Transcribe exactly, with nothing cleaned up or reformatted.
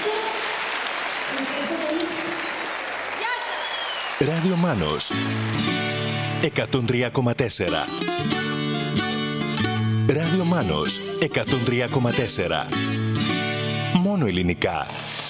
ευχαριστώ. Σας ευχαριστώ πολύ. Γεια σας. Ράδιο Μάνος εκατόν τρία κόμμα τέσσερα. Ράδιο Μάνος εκατόν τρία κόμμα τέσσερα. Μόνο ελληνικά.